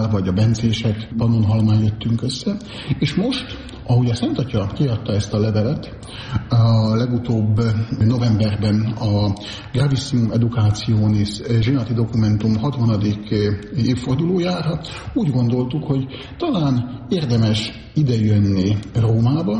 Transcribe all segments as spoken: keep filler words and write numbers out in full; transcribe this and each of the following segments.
Pál vagy a bencések Pannonhalmán jöttünk össze, és most, ahogy a Szent Atya kiadta ezt a levelet, a legutóbb novemberben a Gravissimum Educationis zsinati dokumentum hatvanadik évfordulójára úgy gondoltuk, hogy talán érdemes idejönni Rómába,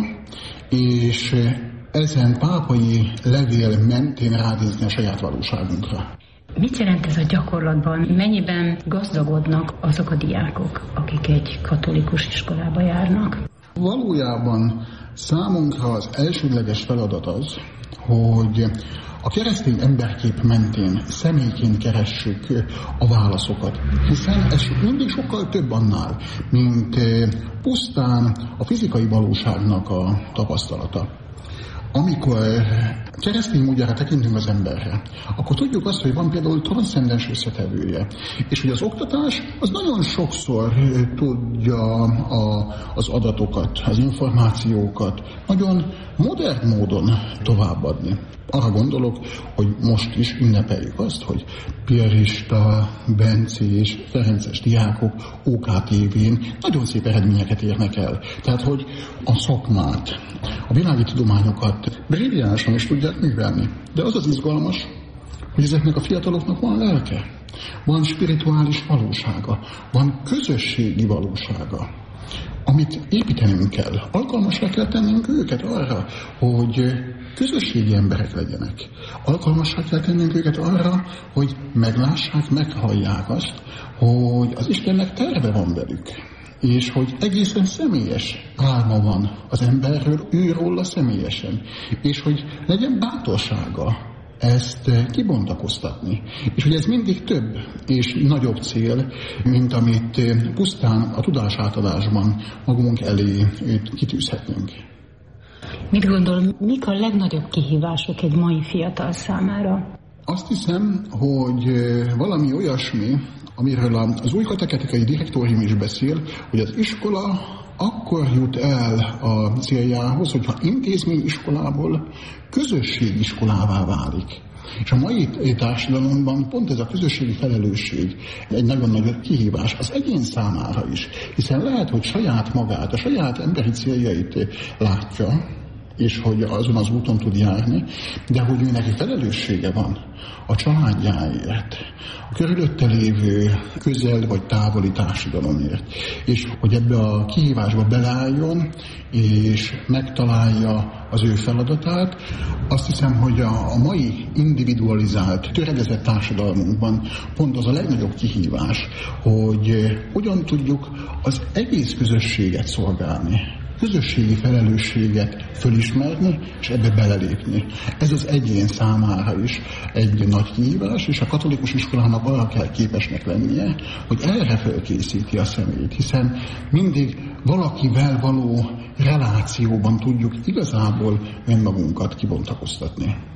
és ezen pápai levél mentén ránézni a saját valóságunkra. Mit jelent ez a gyakorlatban? Mennyiben gazdagodnak azok a diákok, akik egy katolikus iskolába járnak? Valójában számunkra az elsődleges feladat az, hogy a keresztény emberkép mentén személyként keressük a válaszokat. Hiszen ez mindig sokkal több annál, mint pusztán a fizikai valóságnak a tapasztalata. Amikor keresztény módjára tekintünk az emberre, akkor tudjuk azt, hogy van például transzcendens összetevője, és hogy az oktatás az nagyon sokszor tudja a, az adatokat, az információkat nagyon modern módon továbbadni. Arra gondolok, hogy most is ünnepeljük azt, hogy piarista, bencés, ferences diákok ó ká té vén nagyon szép eredményeket érnek el. Tehát, hogy a szakmát, a világi tudományokat brilliánsan is tudják művelni. De az az izgalmas, hogy ezeknek a fiataloknak van lelke, van spirituális valósága, van közösségi valósága, amit építenünk kell. Alkalmasra kell tennünk őket arra, hogy közösségi emberek legyenek. Alkalmasra kell tennünk őket arra, hogy meglássák, meghallják azt, hogy az Istennek terve van velük, és hogy egészen személyes álma van az emberről, őróla személyesen, és hogy legyen bátorsága ezt kibontakoztatni. És hogy ez mindig több és nagyobb cél, mint amit pusztán a tudásátadásban magunk elé kitűzhetnénk. Mit gondol, mik a legnagyobb kihívások egy mai fiatal számára? Azt hiszem, hogy valami olyasmi, amiről az új kateketikai direktórium is beszél, hogy az iskola akkor jut el a céljához, hogyha intézményiskolából közösségiskolává válik. És a mai társadalomban pont ez a közösségi felelősség egy nagyon nagy kihívás az egyén számára is, hiszen lehet, hogy saját magát, a saját emberi céljait látja, és hogy azon az úton tud járni, de hogy ő neki felelőssége van a családjáért, a körülötte lévő közel vagy távoli társadalomért, és hogy ebbe a kihívásba beleálljon, és megtalálja az ő feladatát. Azt hiszem, hogy a, a mai individualizált, töredezett társadalmunkban pont az a legnagyobb kihívás, hogy hogyan tudjuk az egész közösséget szolgálni, közösségi felelősséget fölismerni, és ebbe belelépni. Ez az egyén számára is egy nagy kihívás, és a katolikus iskolának arra kell képesnek lennie, hogy erre felkészíti a személyt, hiszen mindig valakivel való relációban tudjuk igazából önmagunkat kibontakoztatni.